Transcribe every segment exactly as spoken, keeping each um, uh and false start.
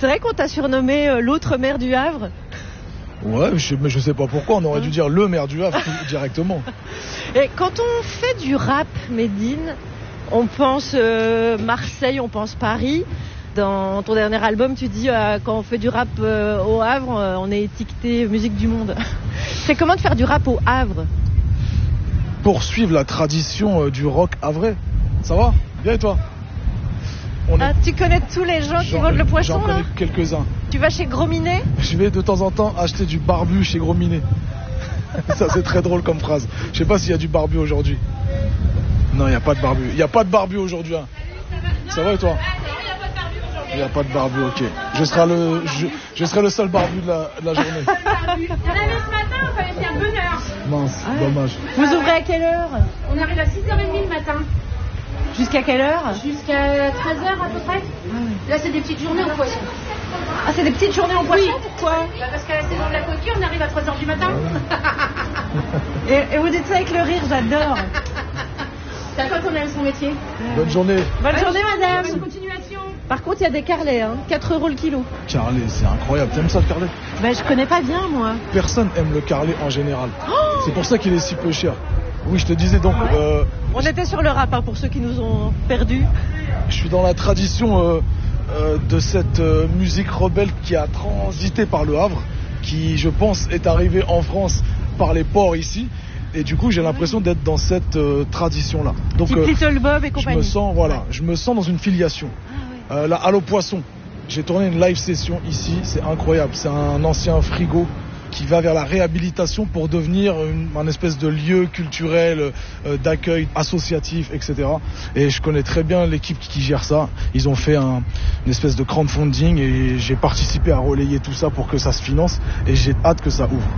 C'est vrai qu'on t'a surnommé euh, l'autre maire du Havre. Ouais, je, mais je sais pas pourquoi, on aurait dû dire le maire du Havre directement. Et quand on fait du rap, Medine, on pense euh, Marseille, on pense Paris. Dans ton dernier album, tu dis euh, quand on fait du rap euh, au Havre, euh, on est étiqueté musique du monde. C'est comment de faire du rap au Havre? Poursuivre la tradition euh, du rock havrais. Ça va? Bien et toi? On ah, est... Tu connais tous les gens qui J'en- vendent le poisson J'en là? connais quelques-uns. Tu vas chez Gros Minet? Je vais de temps en temps acheter du barbu chez Gros Minet. Ça c'est très drôle comme phrase. Je sais pas s'il y a du barbu aujourd'hui. Non, il n'y a pas de barbu. Il n'y a pas de barbu aujourd'hui. Hein. Ça va et toi? Il n'y a pas de barbu, ok. Je serai le, je, je serai le seul barbu de la, de la journée. Il y en avait ce matin, on fallait faire bonne heure. Mince, Ah ouais. dommage. Vous ouvrez à quelle heure? On arrive à six heures trente le matin. Jusqu'à quelle heure? Jusqu'à treize heures à peu près. Là, c'est des petites journées au poisson. Ah, c'est des petites journées en poisson? Pourquoi? Bah, parce qu'à la saison de la coquille, on arrive à trois heures du matin. et, et vous dites ça avec le rire, j'adore. C'est à quoi qu'on aime son métier. Bonne journée. Bonne journée, madame. Bonne continuation. Par contre, il y a des carlets, hein. quatre euros le kilo. Carlet, c'est incroyable. T'aimes ça le carlet? Ben, je connais pas bien, moi. Personne aime le carlet en général. Oh C'est pour ça qu'il est si peu cher. Oui, je te disais donc, Ouais. euh, On était sur le rap, hein, pour ceux qui nous ont perdus. je suis dans la tradition euh, euh, de cette euh, musique rebelle qui a transité par le Havre, qui, je pense, est arrivée en France par les ports ici. Et du coup, j'ai l'impression d'être dans cette euh, tradition-là. Donc, Type euh, Little Bob et je compagnie. me sens, voilà, je me sens dans une filiation. Ah, ouais. Euh, là, Allo Poisson, j'ai tourné une live session ici, c'est incroyable. C'est un ancien frigo qui va vers la réhabilitation pour devenir une, un espèce de lieu culturel, euh, d'accueil associatif, et cetera. Et je connais très bien l'équipe qui, qui gère ça. Ils ont fait un, une espèce de crowdfunding et j'ai participé à relayer tout ça pour que ça se finance et j'ai hâte que ça ouvre.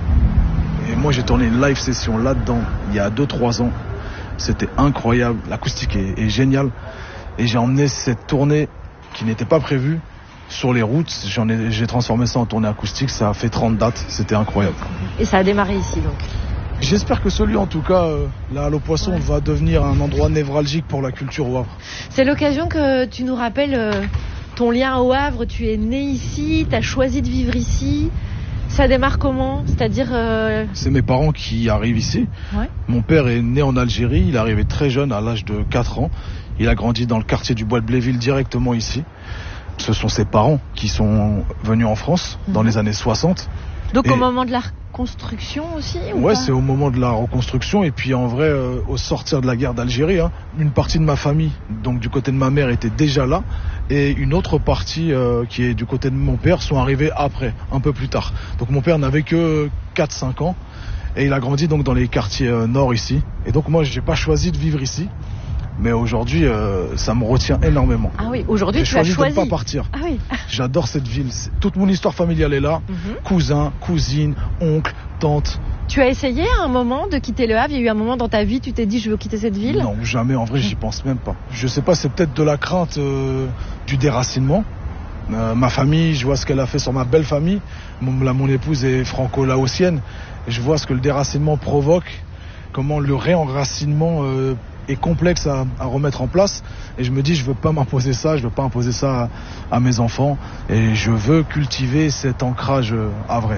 Et moi, j'ai tourné une live session là-dedans il y a deux trois ans. C'était incroyable, l'acoustique est, est géniale. Et j'ai emmené cette tournée qui n'était pas prévue sur les routes. J'en ai, j'ai transformé ça en tournée acoustique. Ça a fait trente dates. C'était incroyable. Et ça a démarré ici, donc. J'espère que celui, en tout cas, euh, là, Allo Poisson, Ouais. va devenir un endroit névralgique pour la culture au Havre. C'est l'occasion que tu nous rappelles euh, ton lien au Havre. Tu es né ici, tu as choisi de vivre ici. Ça démarre comment? C'est-à-dire... euh, C'est mes parents qui arrivent ici. Ouais. Mon père est né en Algérie. Il est arrivé très jeune, à l'âge de quatre ans. Il a grandi dans le quartier du Bois de Bléville, directement ici. Ce sont ses parents qui sont venus en France dans Mhm. les années soixante. Donc Et- au moment de la reconstruction aussi ou Ouais, pas? c'est au moment de la reconstruction et puis en vrai, euh, au sortir de la guerre d'Algérie, hein, une partie de ma famille, donc du côté de ma mère, était déjà là et une autre partie euh, qui est du côté de mon père sont arrivés après, un peu plus tard. Donc mon père n'avait que quatre cinq ans et il a grandi donc dans les quartiers euh, nord ici. Et donc moi, j'ai pas choisi de vivre ici, mais aujourd'hui, euh, ça me retient énormément. Ah oui, aujourd'hui J'ai tu as choisi, choisi. de ne pas partir. Ah oui. J'adore cette ville. C'est- Toute mon histoire familiale est là. Mhm. Cousins, cousines, oncles, tantes. Tu as essayé à un moment de quitter le Havre? Il y a eu un moment dans ta vie, tu t'es dit je veux quitter cette ville? Non, jamais. En vrai, j'y pense même pas. Je sais pas, c'est peut-être de la crainte euh, du déracinement. Euh, ma famille, je vois ce qu'elle a fait sur ma belle famille. Mon, là, mon épouse est franco-laotienne. Et je vois ce que le déracinement provoque, comment le réenracinement euh, est complexe à, à remettre en place. Et je me dis, je veux pas m'imposer ça, je veux pas imposer ça à, à mes enfants. Et je veux cultiver cet ancrage euh, havrais.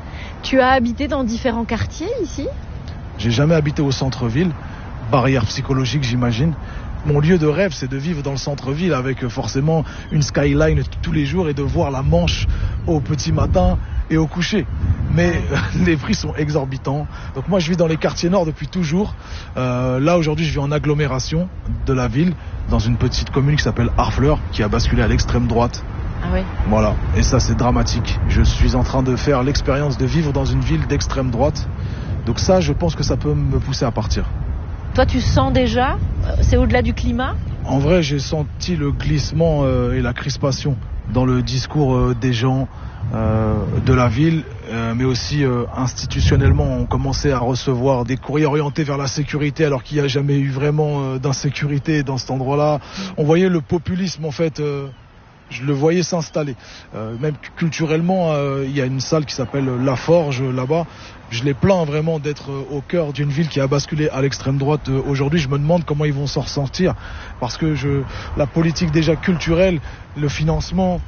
Tu as habité dans différents quartiers ici? J'ai jamais habité au centre-ville. Barrière psychologique, j'imagine. Mon lieu de rêve, c'est de vivre dans le centre-ville avec euh, forcément une skyline tous les jours et de voir la Manche au petit matin et au coucher. Mais euh, les prix sont exorbitants. Donc moi, je vis dans les quartiers nord depuis toujours. Euh, là, aujourd'hui, je vis en agglomération de la ville, dans une petite commune qui s'appelle Harfleur, qui a basculé à l'extrême droite. Ah oui. Voilà, et ça c'est dramatique. Je suis en train de faire l'expérience de vivre dans une ville d'extrême droite. Donc ça, je pense que ça peut me pousser à partir. Toi tu sens déjà, euh, c'est au-delà du climat? En vrai, j'ai senti le glissement euh, et la crispation dans le discours euh, des gens euh, de la ville, euh, mais aussi euh, institutionnellement, on commençait à recevoir des courriers orientés vers la sécurité alors qu'il n'y a jamais eu vraiment euh, d'insécurité dans cet endroit-là. On voyait le populisme en fait... Euh, je le voyais s'installer. Euh, même culturellement, euh, il y a une salle qui s'appelle La Forge là-bas. Je les plains vraiment d'être euh, au cœur d'une ville qui a basculé à l'extrême droite. Euh, aujourd'hui, je me demande comment ils vont s'en ressentir. Parce que je, la politique déjà culturelle, le financement...